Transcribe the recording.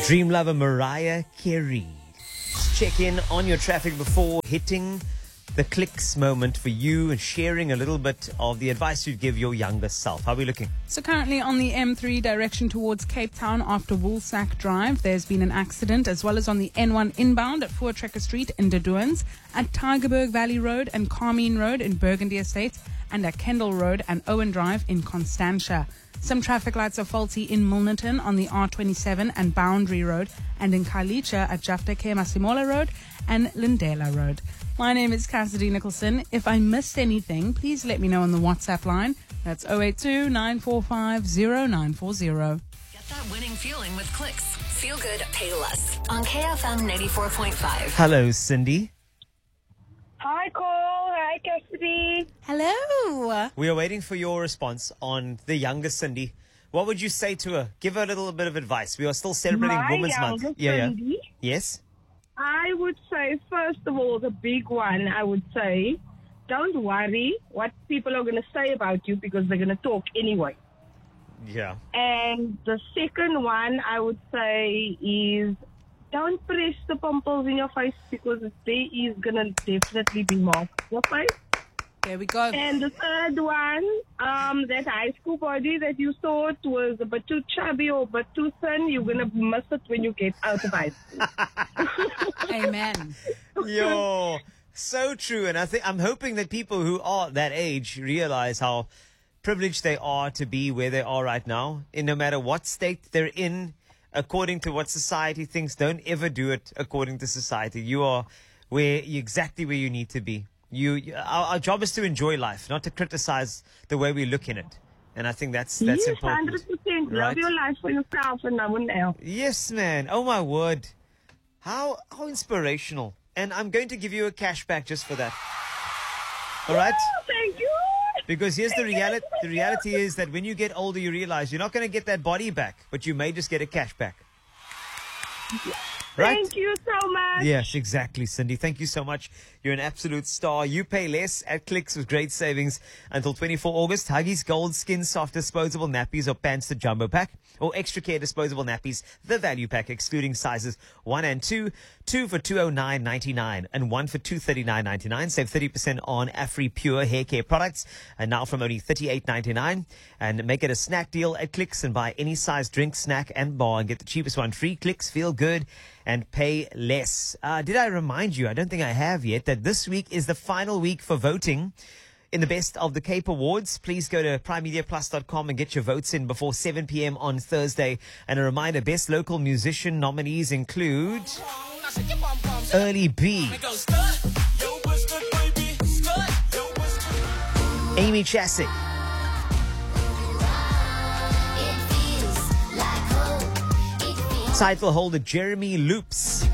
Dream lover Mariah Carey. Check in on your traffic before hitting the clicks moment for you and sharing a little bit of the advice you'd give your younger self. How are we looking? So currently on the M3 direction towards Cape Town after Woolsack Drive, there's been an accident, as well as on the N1 inbound at Voortrekker Street in De Doorns, at Tygerberg Valley Road and Carmine Road in Burgundy Estate, and at Kendall Road and Owen Drive in Constantia. Some traffic lights are faulty in Milnerton on the R27 and Boundary Road, and in Khayelitsha at Jafteke Masimola Road and Lindela Road. My name is Cassidy Nicholson. If I missed anything, please let me know on the WhatsApp line. That's 082 945 0940. Get that winning feeling with Clicks. Feel good, pay less. On KFM 94.5. Hello, Cindy. Hi, Cole. Hi, Cassidy. Hello. We are waiting for your response on the younger Cindy. What would you say to her? Give her a little bit of advice. We are still celebrating My Women's Month. younger Yeah. Cindy? Yes? I would say, first of all, the big one, I would say, don't worry what people are going to say about you because they're going to talk anyway. Yeah. And the second one, I would say, is don't press the pimples in your face because there is going to definitely be marks in your face. There we go. And the third one, that high school body that you thought was a bit too chubby or a bit too thin, you're going to miss it when you get out of high school. Amen. Yo, so true. And I'm hoping that people who are that age realize how privileged they are to be where they are right now. In no matter what state they're in, according to what society thinks, don't ever do it according to society. You are exactly where you need to be. Our job is to enjoy life, not to criticize the way we look in it. And I think that's Yes, important. 100%. Right? Love your life for yourself and no one else. Yes, man. Oh, my word. How inspirational. And I'm going to give you a cashback just for that. All right? Oh, thank you. Because here's the reality. The reality is that when you get older, you realize you're not going to get that body back, but you may just get a cashback. Right? Thank you so much. Yes, exactly, Cindy. Thank you so much. You're an absolute star. You pay less at Clicks with great savings until 24 August. Huggies Gold Skin Soft Disposable Nappies or Pants the Jumbo Pack, or Extra Care Disposable Nappies, the Value Pack, excluding sizes 1 and 2. 2 for $209.99 and 1 for $239.99. Save 30% on Afri Pure hair care products, and now from only $38.99. And make it a snack deal at Clicks and buy any size drink, snack, and bar and get the cheapest one free. Clicks, feel good and pay less. Did I remind you? I don't think I have yet, that this week is the final week for voting in the Best of the Cape Awards. Please go to primemediaplus.com and get your votes in before 7 p.m. on Thursday. And a reminder, Best Local Musician nominees include Early B, Amy Chasik, title holder Jeremy Loops,